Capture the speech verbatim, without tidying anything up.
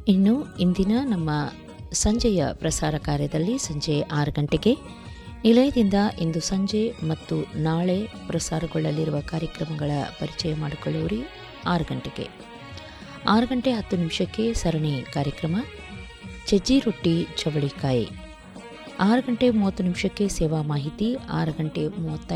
ಇನ್ನು ಇಂದಿನ ನಮ್ಮ ಸಂಜೆಯ ಪ್ರಸಾರ ಕಾರ್ಯದಲ್ಲಿ ಸಂಜೆ ಆರು ಗಂಟೆಗೆ ನಿಲಯದಿಂದ ಇಂದು ಸಂಜೆ ಮತ್ತು ನಾಳೆ ಪ್ರಸಾರಗೊಳ್ಳಲಿರುವ ಕಾರ್ಯಕ್ರಮಗಳ ಪರಿಚಯ ಮಾಡಿಕೊಳ್ಳುವರಿ ಆರು ಗಂಟೆಗೆ ಆರು ಗಂಟೆ ಹತ್ತು ನಿಮಿಷಕ್ಕೆ ಸರಣಿ ಕಾರ್ಯಕ್ರಮ ಸಜ್ಜಿ ರೊಟ್ಟಿ ಚವಳಿಕಾಯಿ. ಆರು ಗಂಟೆ ಮೂವತ್ತು ನಿಮಿಷಕ್ಕೆ ಸೇವಾ ಮಾಹಿತಿ. ಆರು ಗಂಟೆ ಮೂವತ್ತ